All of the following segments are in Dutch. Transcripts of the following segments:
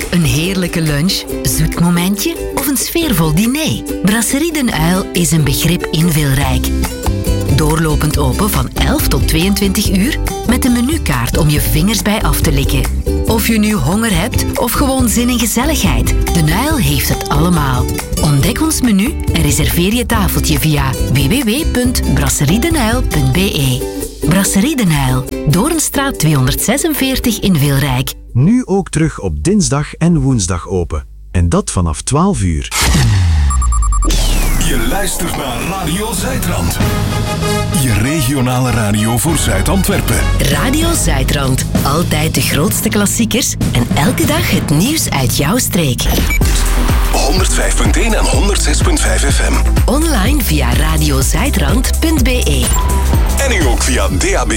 Een heerlijke lunch, zoet momentje of een sfeervol diner? Brasserie Den Uil is een begrip in Wilrijk. Doorlopend open van 11 tot 22 uur met een menukaart om je vingers bij af te likken. Of je nu honger hebt of gewoon zin in gezelligheid, Den Uil heeft het allemaal. Ontdek ons menu en reserveer je tafeltje via www.brasseriedenuil.be. Brasserie Den Uil, Doornstraat 246 in Wilrijk. Nu ook terug op dinsdag en woensdag open. En dat vanaf 12 uur. Je luistert naar Radio Zuidrand. Je regionale radio voor Zuid-Antwerpen. Radio Zuidrand. Altijd de grootste klassiekers en elke dag het nieuws uit jouw streek. 105.1 en 106.5 FM. Online via radiozuidrand.be. En nu ook via DAB+.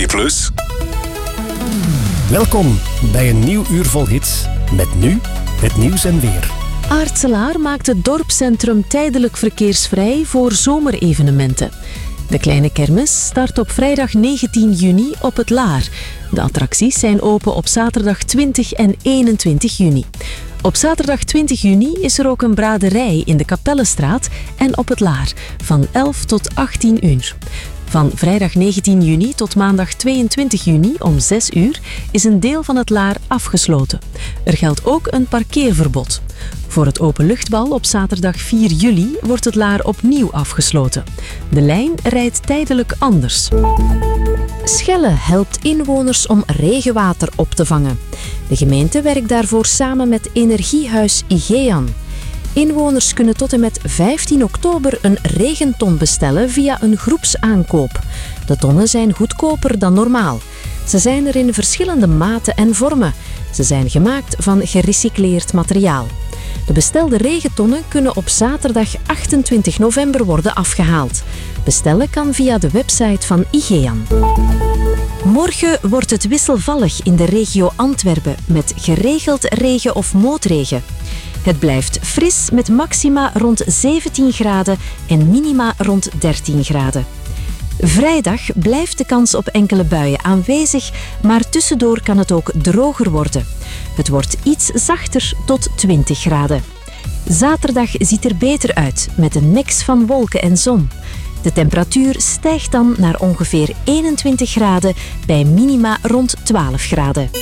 Welkom bij een nieuw uur vol hits. Met nu het nieuws en weer. Aartselaar maakt het dorpscentrum tijdelijk verkeersvrij voor zomerevenementen. De kleine kermis start op vrijdag 19 juni op het Laar. De attracties zijn open op zaterdag 20 en 21 juni. Op zaterdag 20 juni is er ook een braderij in de Kapellenstraat en op het Laar van 11 tot 18 uur. Van vrijdag 19 juni tot maandag 22 juni om 6 uur is een deel van het Laar afgesloten. Er geldt ook een parkeerverbod. Voor het openluchtbal op zaterdag 4 juli wordt het Laar opnieuw afgesloten. De lijn rijdt tijdelijk anders. Schelle helpt inwoners om regenwater op te vangen. De gemeente werkt daarvoor samen met Energiehuis Igean. Inwoners kunnen tot en met 15 oktober een regenton bestellen via een groepsaankoop. De tonnen zijn goedkoper dan normaal. Ze zijn er in verschillende maten en vormen. Ze zijn gemaakt van gerecycleerd materiaal. De bestelde regentonnen kunnen op zaterdag 28 november worden afgehaald. Bestellen kan via de website van Igean. Morgen wordt het wisselvallig in de regio Antwerpen met geregeld regen of motregen. Het blijft fris met maxima rond 17 graden en minima rond 13 graden. Vrijdag blijft de kans op enkele buien aanwezig, maar tussendoor kan het ook droger worden. Het wordt iets zachter tot 20 graden. Zaterdag ziet er beter uit met een mix van wolken en zon. De temperatuur stijgt dan naar ongeveer 21 graden bij minima rond 12 graden.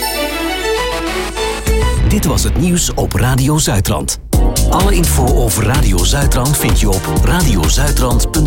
Dit was het nieuws op Radio Zuidrand. Alle info over Radio Zuidrand vind je op radiozuidrand.be.